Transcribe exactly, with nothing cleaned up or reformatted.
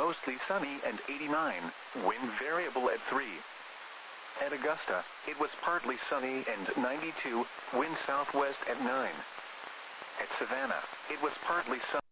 mostly sunny and eighty-nine, wind variable at three. At Augusta, it was partly sunny and ninety-two, wind southwest at nine. At Savannah, it was partly sunny.